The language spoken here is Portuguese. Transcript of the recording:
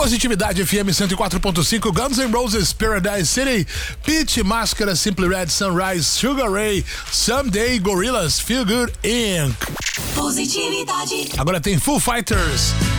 Positividade FM 104.5, Guns N' Roses, Paradise City, Pitch, Máscara, Simply Red, Sunrise, Sugar Ray, Someday, Gorillaz, Feel Good Inc. Positividade. Agora tem Foo Fighters,